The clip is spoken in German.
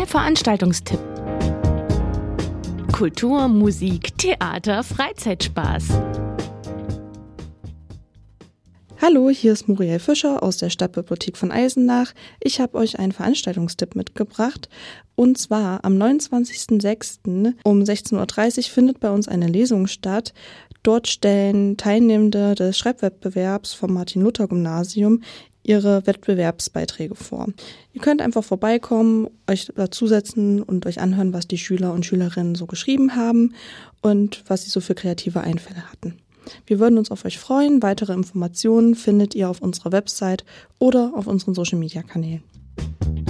Veranstaltungstipp. Kultur, Musik, Theater, Freizeitspaß. Hallo, hier ist Muriel Fischer aus der Stadtbibliothek von Eisenach. Ich habe euch einen Veranstaltungstipp mitgebracht. Und zwar am 29.06. um 16.30 Uhr findet bei uns eine Lesung statt. Dort stellen Teilnehmende des Schreibwettbewerbs vom Martin-Luther-Gymnasium ihre Wettbewerbsbeiträge vor. Ihr könnt einfach vorbeikommen, euch dazusetzen und euch anhören, was die Schüler und Schülerinnen so geschrieben haben und was sie so für kreative Einfälle hatten. Wir würden uns auf euch freuen. Weitere Informationen findet ihr auf unserer Website oder auf unseren Social-Media-Kanälen.